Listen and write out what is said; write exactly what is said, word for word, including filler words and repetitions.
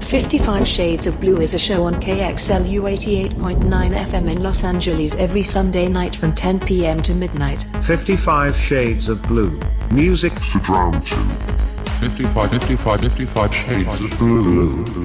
fifty-five Shades of Blue is a show on K X L U eighty-eight point nine F M in Los Angeles every Sunday night from ten p.m. to midnight. fifty-five Shades of Blue. Music surrounds you. fifty-five, fifty-five, fifty-five Shades of Blue.